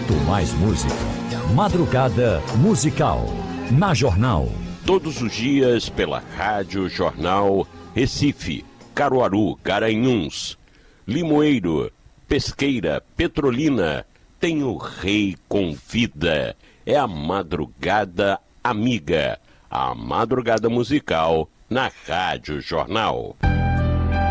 muito mais música. Madrugada Musical, na Jornal. Todos os dias pela Rádio Jornal Recife, Caruaru, Garanhuns, Limoeiro, Pesqueira, Petrolina. Tem o Rei Convida. É a Madrugada Amiga. A Madrugada Musical na Rádio Jornal.